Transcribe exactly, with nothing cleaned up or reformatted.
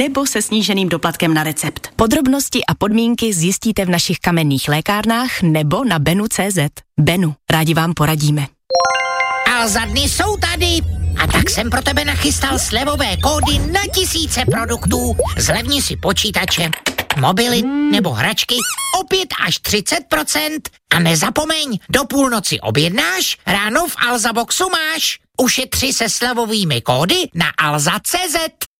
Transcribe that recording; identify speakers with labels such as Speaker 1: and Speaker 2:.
Speaker 1: nebo se sníženým doplatkem na recept. Podrobnosti a podmínky zjistíte v našich kamenných lékárnách nebo na benu tečka cé zet. Benu, rádi vám poradíme.
Speaker 2: Alza dny jsou tady a tak jsem pro tebe nachystal slevové kódy na tisíce produktů. Zlevni si počítače, mobily nebo hračky o pět až třicet procent. A nezapomeň, do půlnoci objednáš, ráno v Alza Boxu máš. Ušetři se slevovými kódy na alza tečka cé zet.